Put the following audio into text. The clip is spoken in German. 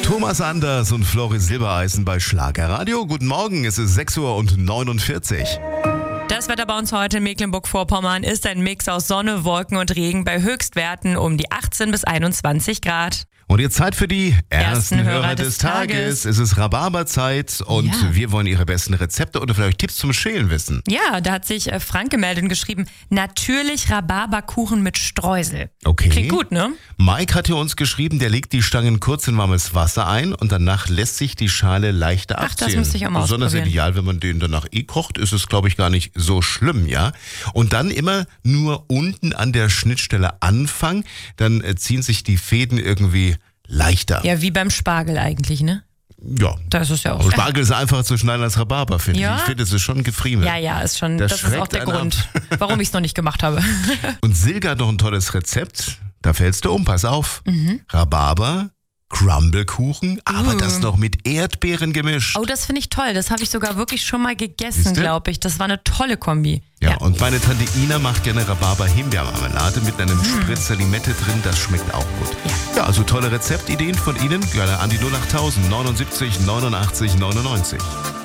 Thomas Anders und Flori Silbereisen bei Schlagerradio. Guten Morgen, es ist 6:49 Uhr. Das Wetter bei uns heute in Mecklenburg-Vorpommern ist ein Mix aus Sonne, Wolken und Regen bei Höchstwerten um die 18 bis 21 Grad. Und jetzt Zeit für die ersten Hörer des Tages. Es ist Rhabarberzeit und wir wollen Ihre besten Rezepte oder vielleicht Tipps zum Schälen wissen. Ja, da hat sich Frank gemeldet und geschrieben, natürlich Rhabarberkuchen mit Streusel. Okay. Klingt gut, ne? Mike hat hier uns geschrieben, der legt die Stangen kurz in warmes Wasser ein und danach lässt sich die Schale leichter abziehen. Ach, das müsste ich auch mal Besonders ausprobieren. ideal, wenn man den danach kocht, ist es, glaube ich, gar nicht so schlimm, ja? Und dann immer nur unten an der Schnittstelle anfangen, dann ziehen sich die Fäden irgendwie leichter. Ja, wie beim Spargel eigentlich, ne? Ja. Da ist es ja auch. Aber Spargel ist einfacher zu schneiden als Rhabarber, finde ich. Ja? Ich finde, es ist schon gefriemelt. Ja, ist schon. Das ist auch schreckt der einen Grund, warum ich es noch nicht gemacht habe. Und Silke hat noch ein tolles Rezept. Da fällst du um, pass auf. Rhabarber, Crumbelkuchen, aber das noch mit Erdbeeren gemischt. Oh, das finde ich toll. Das habe ich sogar wirklich schon mal gegessen, Siehste? glaube ich. Das war eine tolle Kombi. Ja, und meine Tante Ina macht gerne Rhabarber-Himbeermarmelade mit einem Spritzer Limette drin. Das schmeckt auch gut. Ja, also tolle Rezeptideen von Ihnen. Gerne an die 08000 79 89 99.